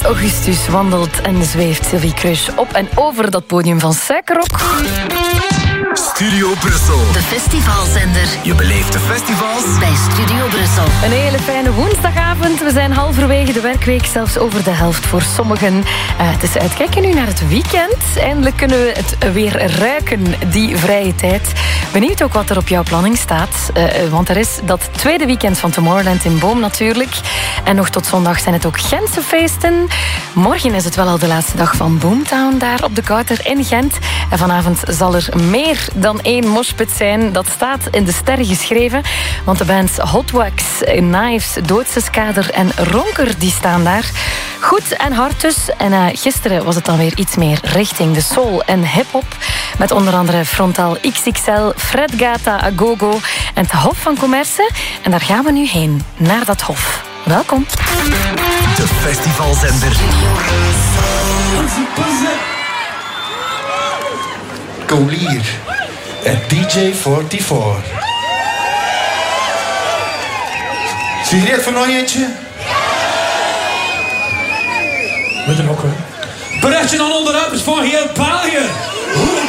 augustus wandelt en zweeft Sylvie Crush op en over dat podium van Suikerrock. Studio Brussel. De festivalzender. Je beleeft de festivals bij Studio Brussel. Een hele fijne woensdagavond. We zijn halverwege de werkweek, zelfs over de helft voor sommigen. Het is uitkijken nu naar het weekend. Eindelijk kunnen we het weer ruiken, die vrije tijd. Benieuwd ook wat er op jouw planning staat. Want er is dat tweede weekend van Tomorrowland in Boom natuurlijk. En nog tot zondag zijn het ook Gentse feesten. Morgen is het wel al de laatste dag van Boomtown daar op de Kouter in Gent. En vanavond zal er meer dan één moshpit zijn. Dat staat in de sterren geschreven. Want de bands Hot Wax, Knives, Doodse Skader en Ronker die staan daar. Goed en hard dus. En gisteren was het dan weer iets meer richting de soul en hip-hop. Met onder andere Frontal XXL, Fred Gata, Agogo en het Hof van Commerce. En daar gaan we nu heen, naar dat hof. Welkom. De festivalzender. Golier en DJ44. Zie je het voor nog eentje? Met een ook, hè? Berichtje dan onderuit is van heel België. Hoe